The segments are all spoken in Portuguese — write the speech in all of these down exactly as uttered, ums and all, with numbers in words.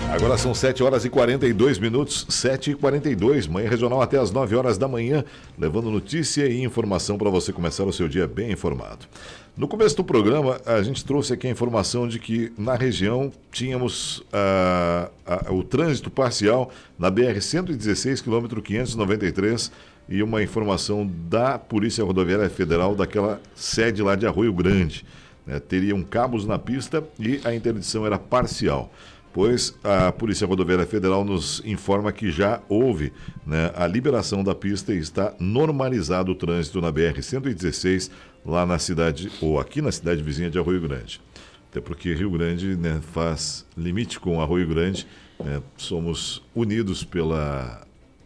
Agora são sete horas e quarenta e dois minutos, sete e quarenta e dois, manhã regional até as nove horas da manhã, levando notícia e informação para você começar o seu dia bem informado. No começo do programa, a gente trouxe aqui a informação de que na região tínhamos ah, ah, o trânsito parcial na B R cento e dezesseis, quilômetro quinhentos e noventa e três, e uma informação da Polícia Rodoviária Federal daquela sede lá de Arroio Grande. Né? Teriam cabos na pista e a interdição era parcial. Pois a Polícia Rodoviária Federal nos informa que já houve, né, a liberação da pista e está normalizado o trânsito na B R cento e dezesseis, lá na cidade, ou aqui na cidade vizinha de Arroio Grande. Até porque Rio Grande, né, faz limite com Arroio Grande, né, somos unidos pela,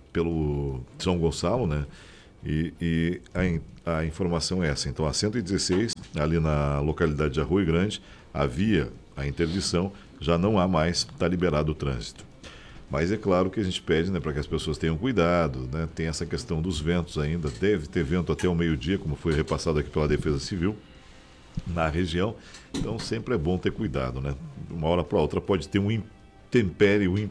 pelo São Gonçalo, né, e, e a, a informação é essa. Então, a cento e dezesseis, ali na localidade de Arroio Grande, havia a interdição, já não há mais, está liberado o trânsito. Mas é claro que a gente pede, né, para que as pessoas tenham cuidado, né, tem essa questão dos ventos ainda, deve ter vento até o meio-dia, como foi repassado aqui pela Defesa Civil, na região, então sempre é bom ter cuidado, né? De uma hora para outra pode ter um intempérie, um,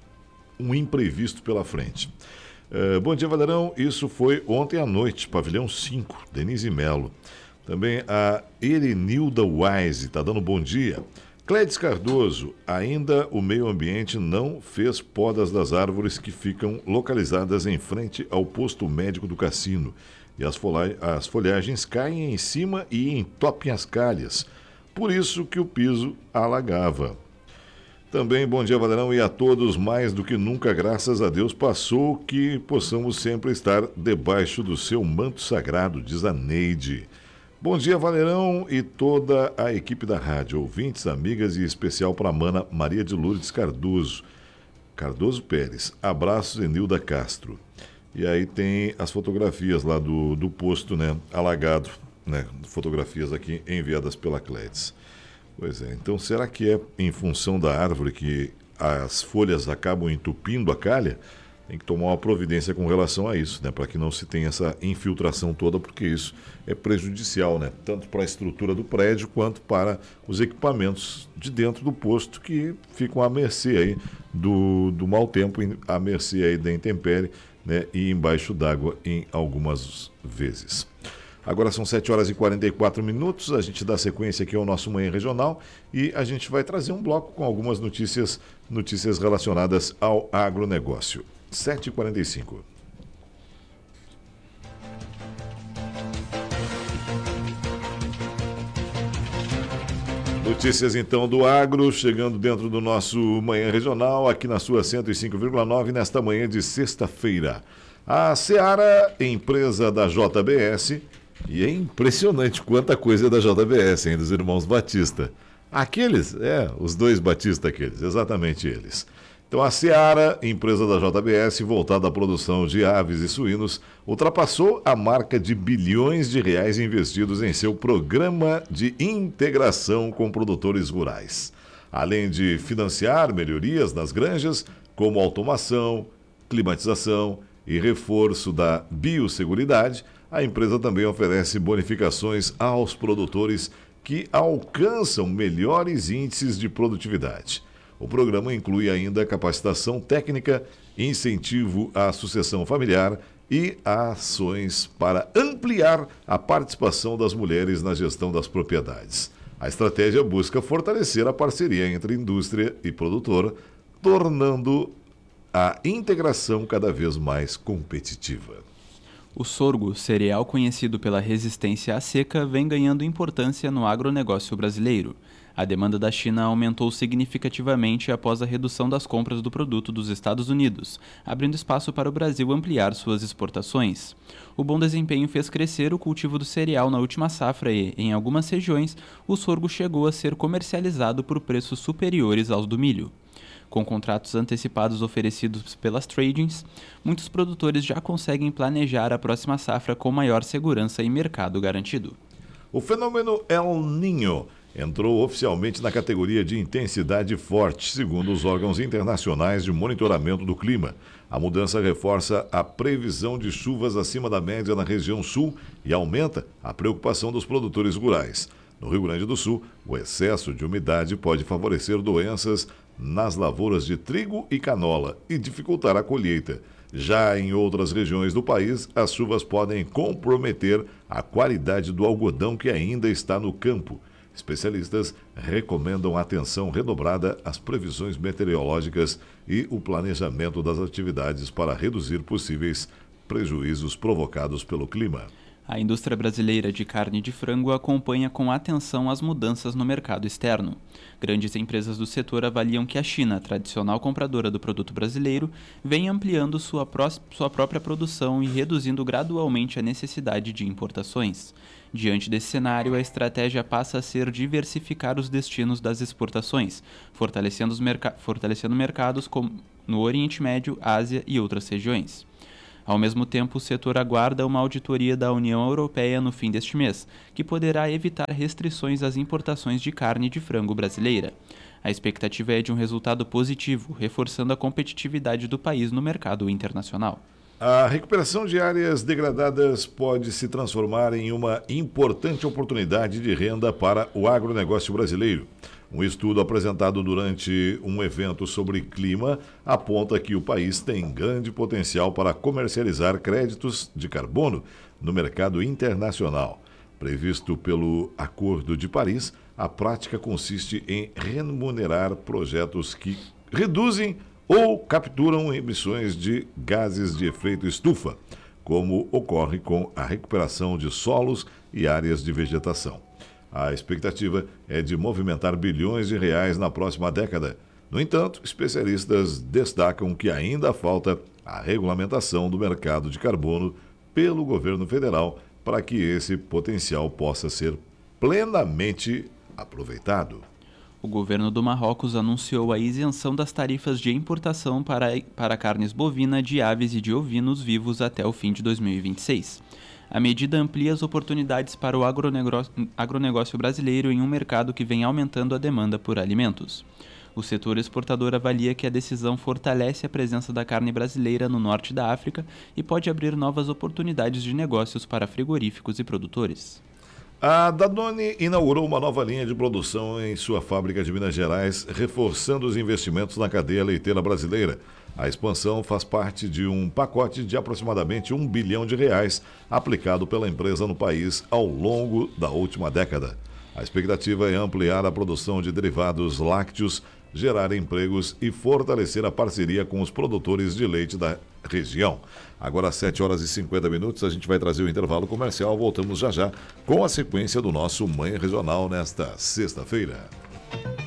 um imprevisto pela frente. Uh, bom dia, Valerão, isso foi ontem à noite, pavilhão cinco, Denise Melo. Também a Erenilda Wise está dando bom dia. Clédes Cardoso, ainda o meio ambiente não fez podas das árvores que ficam localizadas em frente ao posto médico do cassino. E as, folha- as folhagens caem em cima e entopem as calhas. Por isso que o piso alagava. Também bom dia, Valerão, e a todos, mais do que nunca, graças a Deus, passou que possamos sempre estar debaixo do seu manto sagrado, diz a Neide. Bom dia, Valerão e toda a equipe da rádio, ouvintes, amigas e especial para a mana Maria de Lourdes Cardoso. Cardoso Pérez. Abraços, Enilda Castro. E aí tem as fotografias lá do, do posto, né, alagado, né, fotografias aqui enviadas pela Clédes. Pois é, então será que é em função da árvore que as folhas acabam entupindo a calha? Tem que tomar uma providência com relação a isso, né? Para que não se tenha essa infiltração toda, porque isso é prejudicial, né? Tanto para a estrutura do prédio quanto para os equipamentos de dentro do posto que ficam à mercê aí do, do mau tempo, à mercê aí da intempérie, né? E embaixo d'água em algumas vezes. Agora são sete horas e quarenta e quatro minutos, a gente dá sequência aqui ao nosso Manhã Regional e a gente vai trazer um bloco com algumas notícias, notícias relacionadas ao agronegócio. sete e quarenta e cinco. Notícias então do agro, chegando dentro do nosso Manhã Regional, aqui na sua cento e cinco vírgula nove, nesta manhã de sexta-feira. A Seara, empresa da J B S, e é impressionante quanta coisa é da J B S, hein, dos irmãos Batista. Aqueles, é, os dois Batista aqueles, exatamente eles. Então, a Seara, empresa da J B S, voltada à produção de aves e suínos, ultrapassou a marca de bilhões de reais investidos em seu programa de integração com produtores rurais. Além de financiar melhorias nas granjas, como automação, climatização e reforço da biosseguridade, a empresa também oferece bonificações aos produtores que alcançam melhores índices de produtividade. O programa inclui ainda capacitação técnica, incentivo à sucessão familiar e ações para ampliar a participação das mulheres na gestão das propriedades. A estratégia busca fortalecer a parceria entre indústria e produtor, tornando a integração cada vez mais competitiva. O sorgo, cereal conhecido pela resistência à seca, vem ganhando importância no agronegócio brasileiro. A demanda da China aumentou significativamente após a redução das compras do produto dos Estados Unidos, abrindo espaço para o Brasil ampliar suas exportações. O bom desempenho fez crescer o cultivo do cereal na última safra e, em algumas regiões, o sorgo chegou a ser comercializado por preços superiores aos do milho. Com contratos antecipados oferecidos pelas tradings, muitos produtores já conseguem planejar a próxima safra com maior segurança e mercado garantido. O fenômeno El Niño entrou oficialmente na categoria de intensidade forte, segundo os órgãos internacionais de monitoramento do clima. A mudança reforça a previsão de chuvas acima da média na região sul e aumenta a preocupação dos produtores rurais. No Rio Grande do Sul, o excesso de umidade pode favorecer doenças nas lavouras de trigo e canola e dificultar a colheita. Já em outras regiões do país, as chuvas podem comprometer a qualidade do algodão que ainda está no campo. Especialistas recomendam atenção redobrada às previsões meteorológicas e o planejamento das atividades para reduzir possíveis prejuízos provocados pelo clima. A indústria brasileira de carne de frango acompanha com atenção as mudanças no mercado externo. Grandes empresas do setor avaliam que a China, tradicional compradora do produto brasileiro, vem ampliando sua, pró- sua própria produção e reduzindo gradualmente a necessidade de importações. Diante desse cenário, a estratégia passa a ser diversificar os destinos das exportações, fortalecendo, os merc- fortalecendo mercados como no Oriente Médio, Ásia e outras regiões. Ao mesmo tempo, o setor aguarda uma auditoria da União Europeia no fim deste mês, que poderá evitar restrições às importações de carne de frango brasileira. A expectativa é de um resultado positivo, reforçando a competitividade do país no mercado internacional. A recuperação de áreas degradadas pode se transformar em uma importante oportunidade de renda para o agronegócio brasileiro. Um estudo apresentado durante um evento sobre clima aponta que o país tem grande potencial para comercializar créditos de carbono no mercado internacional. Previsto pelo Acordo de Paris, a prática consiste em remunerar projetos que reduzem ou capturam emissões de gases de efeito estufa, como ocorre com a recuperação de solos e áreas de vegetação. A expectativa é de movimentar bilhões de reais na próxima década. No entanto, especialistas destacam que ainda falta a regulamentação do mercado de carbono pelo governo federal para que esse potencial possa ser plenamente aproveitado. O governo do Marrocos anunciou a isenção das tarifas de importação para, para carnes bovina, de aves e de ovinos vivos até o fim de dois mil e vinte e seis. A medida amplia as oportunidades para o agronegócio, agronegócio brasileiro em um mercado que vem aumentando a demanda por alimentos. O setor exportador avalia que a decisão fortalece a presença da carne brasileira no norte da África e pode abrir novas oportunidades de negócios para frigoríficos e produtores. A Danone inaugurou uma nova linha de produção em sua fábrica de Minas Gerais, reforçando os investimentos na cadeia leiteira brasileira. A expansão faz parte de um pacote de aproximadamente um bilhão de reais aplicado pela empresa no país ao longo da última década. A expectativa é ampliar a produção de derivados lácteos, gerar empregos e fortalecer a parceria com os produtores de leite da região. Agora, às sete horas e cinquenta minutos, a gente vai trazer o intervalo comercial. Voltamos já já com a sequência do nosso Manhã Regional nesta sexta-feira.